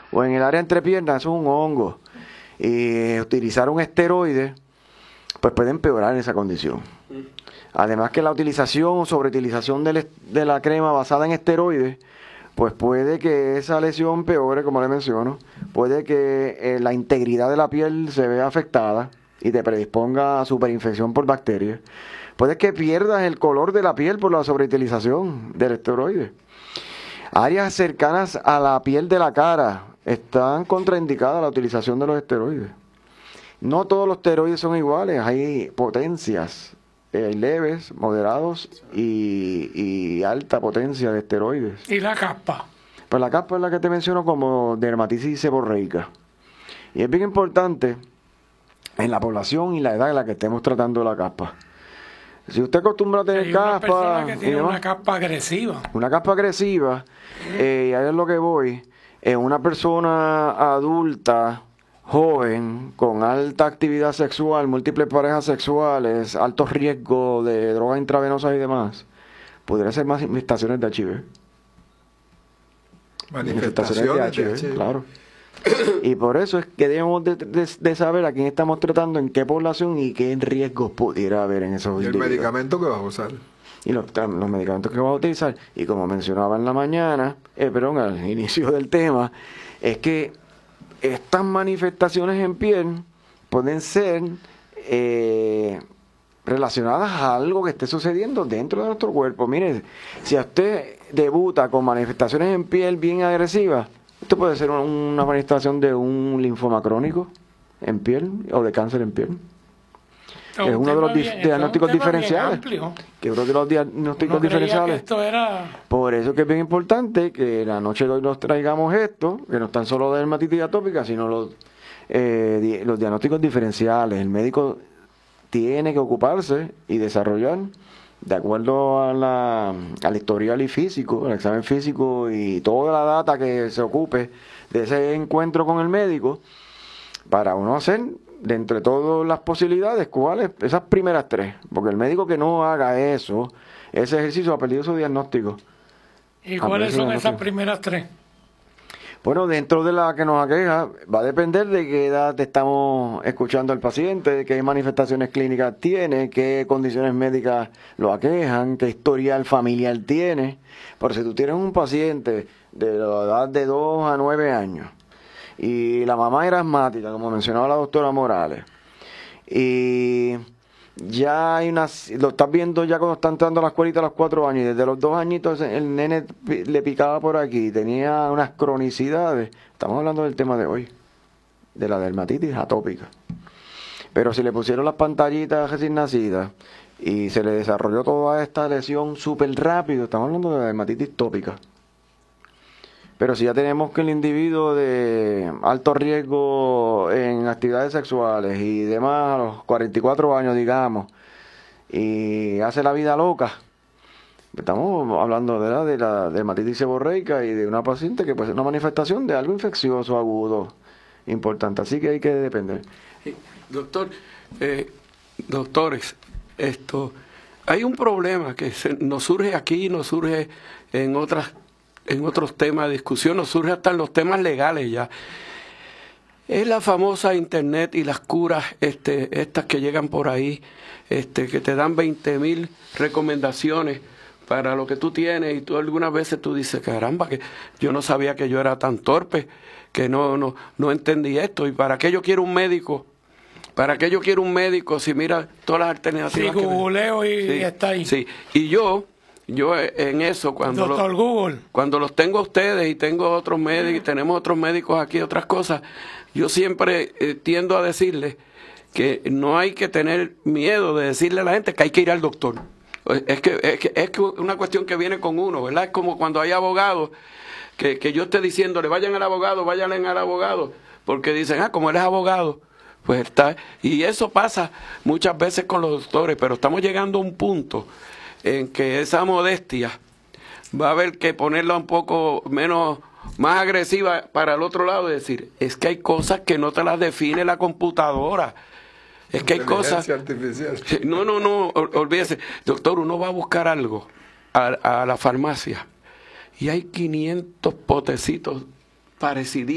o en el área entrepiernas, eso es un hongo. Y utilizar un esteroide, pues puede empeorar esa condición. Además que la utilización o sobreutilización de la crema basada en esteroides, pues puede que esa lesión peore, como le menciono, puede que la integridad de la piel se vea afectada y te predisponga a superinfección por bacterias. Puede que pierdas el color de la piel por la sobreutilización del esteroide. Áreas cercanas a la piel de la cara están contraindicadas la utilización de los esteroides. No todos los esteroides son iguales, hay potencias leves, moderados y alta potencia de esteroides. ¿Y la caspa? Pues la caspa es la que te menciono como dermatitis seborreica. Y es bien importante en la población y la edad en la que estemos tratando la caspa. Si usted acostumbra a tener caspa... Una persona que tiene una caspa agresiva. Una caspa agresiva, y ahí es lo que voy, es una persona adulta, joven, con alta actividad sexual, múltiples parejas sexuales, alto riesgo de drogas intravenosas y demás, podría ser manifestaciones de HIV. Manifestaciones de HIV. Claro. Y por eso es que debemos de saber a quién estamos tratando, en qué población y qué riesgos pudiera haber en esos individuos. ¿Y el medicamento que vas a usar? Y los medicamentos que vas a utilizar. Y como mencionaba en la mañana, al inicio del tema, es que estas manifestaciones en piel pueden ser relacionadas a algo que esté sucediendo dentro de nuestro cuerpo. Mire, si a usted debuta con manifestaciones en piel bien agresivas, esto puede ser una manifestación de un linfoma crónico en piel o de cáncer en piel. Es uno de los diagnósticos diferenciales. Que uno de los diagnósticos diferenciales. Por eso que es bien importante que la noche de hoy nos traigamos esto, que no es tan solo de dermatitis atópica, sino los diagnósticos diferenciales. El médico tiene que ocuparse y desarrollar, de acuerdo al historial y físico, al examen físico y toda la data que se ocupe de ese encuentro con el médico, para uno hacer, de entre todas las posibilidades, cuáles, esas primeras tres, porque el médico que no haga ese ejercicio ha perdido su diagnóstico. ¿Y cuáles son esas primeras tres? Bueno, dentro de la que nos aqueja, va a depender de qué edad estamos escuchando al paciente, qué manifestaciones clínicas tiene, qué condiciones médicas lo aquejan, qué historial familiar tiene. Por si tú tienes un paciente de la edad de 2 a 9 años, y la mamá era asmática, como mencionaba la doctora Morales, y ya lo estás viendo ya cuando está entrando a la escuelita a los 4 años, y desde los 2 añitos el nene le picaba por aquí, tenía unas cronicidades. Estamos hablando del tema de hoy, de la dermatitis atópica. Pero si le pusieron las pantallitas recién nacidas y se le desarrolló toda esta lesión súper rápido, estamos hablando de la dermatitis tópica. Pero si ya tenemos que el individuo de alto riesgo en actividades sexuales y demás a los 44 años, digamos, y hace la vida loca, estamos hablando de la dermatitis seborreica y de una paciente que puede ser una manifestación de algo infeccioso agudo importante. Así que hay que depender. Doctores, hay un problema que nos surge aquí, nos surge en otros temas de discusión, nos surge hasta en los temas legales ya. Es la famosa internet y las curas estas que llegan por ahí, que te dan 20,000 recomendaciones para lo que tú tienes, y tú algunas veces tú dices, caramba, que yo no sabía que yo era tan torpe, que no entendí esto, y para qué yo quiero un médico. ¿Para qué yo quiero un médico si mira todas las alternativas? Sí, googleo y está ahí. Sí, y yo en eso, cuando los tengo a ustedes y tengo otros médicos, y tenemos otros médicos aquí, otras cosas, yo siempre tiendo a decirles que no hay que tener miedo de decirle a la gente que hay que ir al doctor. Es que una cuestión que viene con uno, ¿verdad? Es como cuando hay abogados que yo esté diciéndole, vayan al abogado, porque dicen, como él es abogado, pues está. Y eso pasa muchas veces con los doctores, pero estamos llegando a un punto en que esa modestia va a haber que ponerla un poco más agresiva para el otro lado, y decir, es que hay cosas que no te las define la computadora. Es que hay cosas... artificial. No, olvídese. Doctor, uno va a buscar algo a la farmacia y hay 500 potecitos parecidos